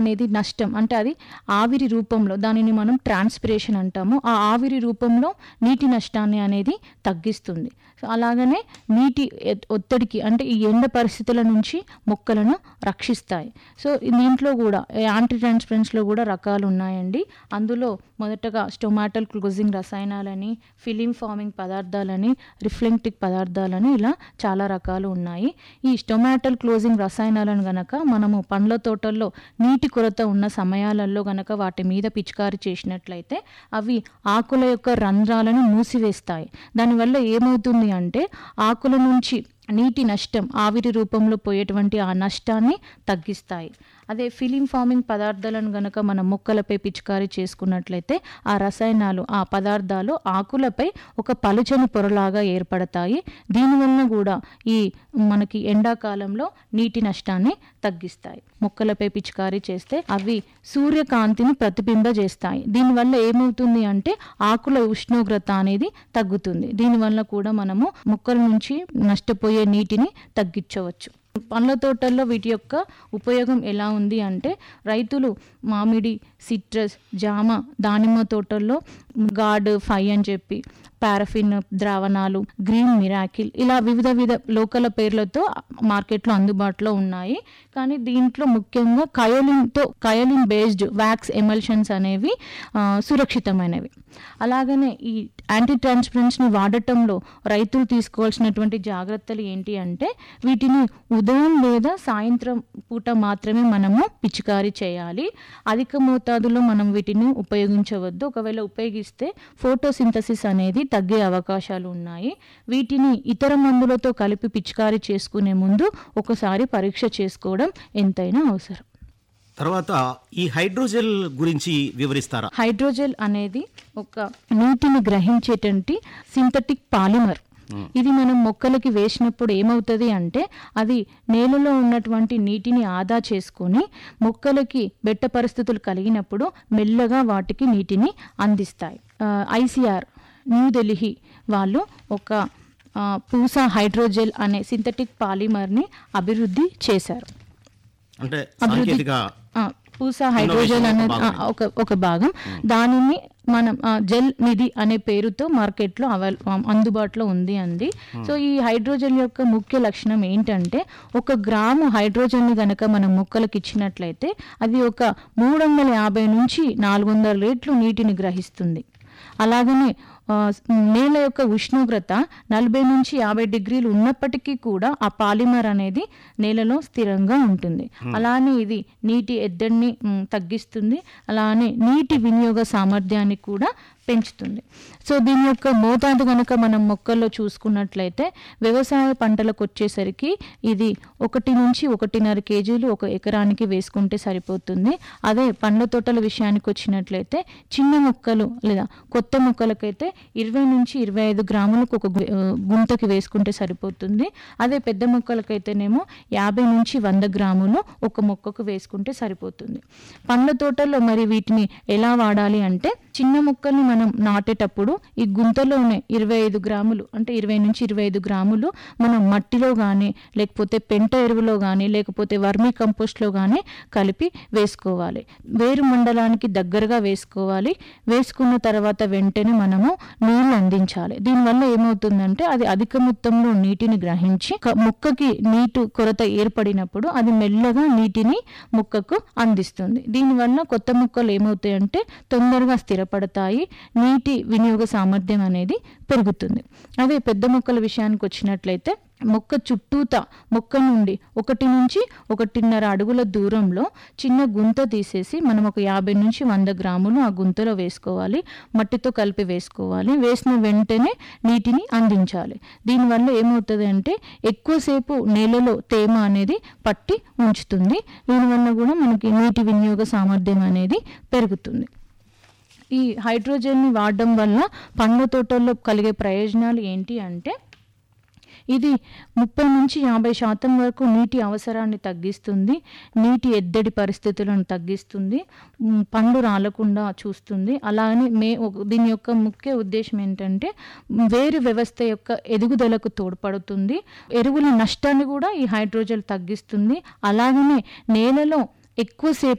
అనేది నష్టం అంటే అది ఆవిరి రూపంలో దానిని మనం ట్రాన్స్పిరేషన్ అంటాము. ఆ ఆవిరి రూపంలో నీటి నష్టాన్ని అనేది తగ్గిస్తుంది. సో అలాగనే నీటి ఒత్తిడికి అంటే ఈ ఎండ పరిస్థితుల నుంచి మొక్కలను రక్షిస్తాయి. సో దీంట్లో కూడా యాంటీ ట్రాన్స్పిరెంట్స్లో కూడా రకాలు ఉన్నాయండి. అందులో మొదటగా స్టొమాటల్ క్లోజింగ్ రసాయనాలని, ఫిలిం ఫార్మింగ్ పదార్థాలని, రిఫ్లెక్టిక్ పదార్థాలని ఇలా చాలా రకాలు ఉన్నాయి. ఈ స్టొమాటల్ క్లోజింగ్ రసాయనాలను గనక మనము పండ్ల తోటల్లో నీటి కొరత ఉన్న సమయాలలో గనక వాటి మీద పిచికారి చేసినట్లయితే అవి ఆకుల యొక్క రంధ్రాలను మూసివేస్తాయి. దానివల్ల ఏమవుతుంది అంటే ఆకుల నుంచి నీటి నష్టం ఆవిరి రూపంలో పోయేటువంటి ఆ నష్టాన్ని తగ్గిస్తాయి. అదే ఫిలిం ఫార్మింగ్ పదార్థాలను గనక మనం మొక్కలపై పిచికారీ చేసుకున్నట్లయితే ఆ రసాయనాలు ఆ పదార్థాలు ఆకులపై ఒక పలుచని పొరలాగా ఏర్పడతాయి. దీనివల్ల కూడా ఈ మనకి ఎండాకాలంలో నీటి నష్టాన్ని తగ్గిస్తాయి. మొక్కలపై పిచికారీ చేస్తే అవి సూర్యకాంతిని ప్రతిబింబజేస్తాయి. దీనివల్ల ఏమవుతుంది అంటే ఆకుల ఉష్ణోగ్రత అనేది తగ్గుతుంది. దీనివల్ల కూడా మనము మొక్కల నుంచి నష్టపోయే నీటిని తగ్గించవచ్చు. పండ్ల తోటల్లో వీటి యొక్క ఉపయోగం ఎలా ఉంది అంటే రైతులు మామిడి, సిట్రస్, జామ, దానిమ్మ తోటల్లో గార్డ్ 5 అని చెప్పి పారాఫిన్ ద్రావణాలు, గ్రీన్ మిరాకిల్ ఇలా వివిధ లోకల్ పేర్లతో మార్కెట్లో అందుబాటులో ఉన్నాయి. కానీ దీంట్లో ముఖ్యంగా కయోలిన్ బేస్డ్ వ్యాక్స్ ఎమల్షన్స్ అనేవి సురక్షితమైనవి. అలాగనే ఈ యాంటీ ట్రాన్స్పిరెంట్స్ని వాడటంలో రైతులు తీసుకోవాల్సినటువంటి జాగ్రత్తలు ఏంటి అంటే వీటిని ఉదయం లేదా సాయంత్రం పూట మాత్రమే మనము పిచికారీ చేయాలి. అధిక మోతాదులో మనం వీటిని ఉపయోగించవద్దు. ఒకవేళ ఉపయోగిస్తే ఫోటోసింథసిస్ అనేది తగ్గే అవకాశాలు ఉన్నాయి. వీటిని ఇతర మందులతో కలిపి పిచికారీ చేసుకునే ముందు ఒకసారి పరీక్ష చేసుకోవడం ఎంతైనా అవసరం. తర్వాత ఈ హైడ్రోజెల్ గురించి వివరిస్తారా? హైడ్రోజెల్ అనేది ఒక నీటిని గ్రహించేటువంటి సింథటిక్ పాలిమర్. ఇది మనం మొక్కలకి వేసినప్పుడు ఏమవుతుంది అంటే అది నేలలో ఉన్నటువంటి నీటిని ఆదా చేసుకొని మొక్కలకి బెట్ట పరిస్థితులు కలిగినప్పుడు మెల్లగా వాటికి నీటిని అందిస్తాయి. ICR న్యూఢిల్లీ వాళ్ళు ఒక పూసా హైడ్రోజెల్ అనే సింథటిక్ పాలిమర్ని అభివృద్ధి చేశారు. అంటే పూసా హైడ్రోజెల్ అనేది ఒక భాగం. దానిని మనం జెల్ నిధి అనే పేరుతో మార్కెట్లో అందుబాటులో ఉంది. సో ఈ హైడ్రోజెల్ యొక్క ముఖ్య లక్షణం ఏంటంటే 1 గ్రాము హైడ్రోజన్ని గనక మనం మొక్కలకు ఇచ్చినట్లయితే అది ఒక 350 నుంచి 400 లీటర్లు నీటిని గ్రహిస్తుంది. అలాగనే నేల యొక్క ఉష్ణోగ్రత 40 నుంచి 50 డిగ్రీలు ఉన్నప్పటికీ కూడా ఆ పాలిమర్ అనేది నేలలో స్థిరంగా ఉంటుంది. అలానే ఇది నీటి ఎద్దడిని తగ్గిస్తుంది. అలానే నీటి వినియోగ సామర్థ్యాన్ని కూడా పెంచుతుంది. సో దీని యొక్క మోతాదు కనుక మనం మొక్కల్లో చూసుకున్నట్లయితే వ్యవసాయ పంటలకు వచ్చేసరికి ఇది 1 నుంచి 1.5 కేజీలు 1 ఎకరానికి వేసుకుంటే సరిపోతుంది. అదే పండ్ల తోటల విషయానికి వచ్చినట్లయితే చిన్న మొక్కలు లేదా కొత్త మొక్కలకైతే 20 నుంచి 25 గ్రాములకు ఒక గుంతకి వేసుకుంటే సరిపోతుంది. అదే పెద్ద మొక్కలకైతేనేమో 50 నుంచి 100 గ్రాములు ఒక మొక్కకు వేసుకుంటే సరిపోతుంది. పండ్ల తోటల్లో మరి వీటిని ఎలా వాడాలి అంటే చిన్న మొక్కల్ని మనం నాటేటప్పుడు ఈ గుంతలోనే 25 గ్రాములు అంటే 20 నుంచి 25 గ్రాములు మనం మట్టిలో కానీ లేకపోతే పెంట ఎరువులో కానీ లేకపోతే వర్మీ కంపోస్ట్లో కానీ కలిపి వేసుకోవాలి. వేరు మండలానికి దగ్గరగా వేసుకోవాలి. వేసుకున్న తర్వాత వెంటనే మనము నీళ్లు అందించాలి. దీనివల్ల ఏమవుతుందంటే అది అధిక మొత్తంలో నీటిని గ్రహించి మొక్కకి నీటి కొరత ఏర్పడినప్పుడు అది మెల్లగా నీటిని మొక్కకు అందిస్తుంది. దీనివల్ల కొత్త మొక్కలు ఏమవుతాయంటే తొందరగా స్థిరపడతాయి. నీటి వినియోగ సామర్థ్యం అనేది పెరుగుతుంది. అదే పెద్ద మొక్కల విషయానికి వచ్చినట్లయితే మొక్క చుట్టూత మొక్క నుండి 1 నుంచి 1.5 అడుగుల దూరంలో చిన్న గుంత తీసేసి మనం ఒక 50 నుంచి 100 గ్రాములు ఆ గుంతలో వేసుకోవాలి. మట్టితో కలిపి వేసుకోవాలి. వేసిన వెంటనే నీటిని అందించాలి. దీనివల్ల ఏమవుతుంది అంటే ఎక్కువసేపు నేలలో తేమ అనేది పట్టి ఉంచుతుంది. దీనివల్ల కూడా మనకి నీటి వినియోగ సామర్థ్యం అనేది పెరుగుతుంది. ఈ హైడ్రోజన్ని వాడడం వల్ల పండ్ల తోటల్లో కలిగే ప్రయోజనాలు ఏంటి అంటే ఇది 30 నుంచి 50% వరకు నీటి అవసరాన్ని తగ్గిస్తుంది. నీటి ఎద్దడి పరిస్థితులను తగ్గిస్తుంది. పండ్లు రాలకుండా చూస్తుంది. అలానే దీని యొక్క ముఖ్య ఉద్దేశం ఏంటంటే వేరు వ్యవస్థ యొక్క ఎదుగుదలకు తోడ్పడుతుంది. ఎరువుల నష్టాన్ని కూడా ఈ హైడ్రోజెల్ తగ్గిస్తుంది. అలాగనే నేలలో ఎక్కువసేపు